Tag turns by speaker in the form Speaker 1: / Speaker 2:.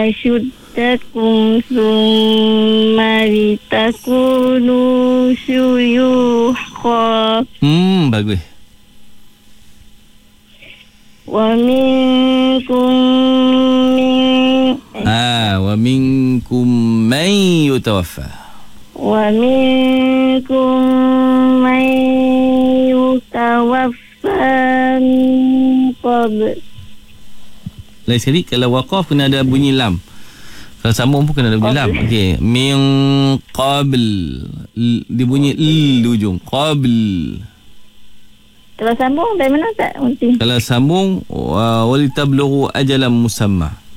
Speaker 1: أشدكم ثم لتكونوا شيوخا
Speaker 2: Bagus.
Speaker 1: ومنكم
Speaker 2: Wa minkum man yutawaffa.
Speaker 1: ومنكم من يتوفى من قبل.
Speaker 2: Lain sekali kalau waqaf kena ada bunyi lam. Kalau sambung pun kena ada bunyi lam. Okey, min qabl. Dia bunyi l di ujung. Qabl.
Speaker 1: Kalau sambung dari mana tak?
Speaker 2: Kalau sambung walitablugu ajalan musamma.